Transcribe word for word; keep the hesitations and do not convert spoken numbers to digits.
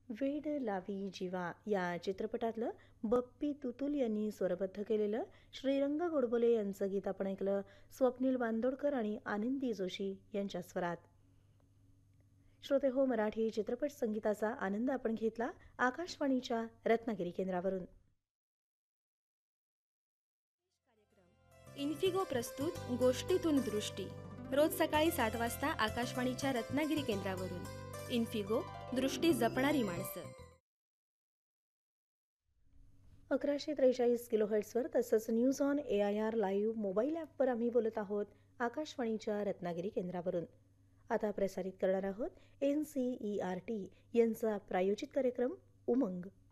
वेड लावी जीवा या चित्रपटातलं बप्पी तुतुल यांनी स्वरबद्ध केलेलं श्रीरंग गोडबोले यांचं गीत आपण ऐकलं. स्वप्नील बांदोडकर आणि आनंदी जोशी यांच्या स्वरात. श्रोते हो, मराठी चित्रपट संगीताचा आनंद आपण घेतला आकाशवाणीच्या रत्नागिरी केंद्रावरून. इन्फिगो प्रस्तुत गोष्टीतून दृष्टी, रोज सकाळी सात वाजता आकाशवाणीच्या रत्नागिरी केंद्रावरून. इन्फिगो, दृष्टी जपणारी माणसं. अकराशे त्रेचाळीस किलो हर्ट्सवर तसंच news on A I R live mobile ॲपवर आम्ही बोलत आहोत आकाशवाणीच्या रत्नागिरी केंद्रावरून. आता प्रसारित करणार आहोत N C E R T यांचा प्रायोजित कार्यक्रम उमंग.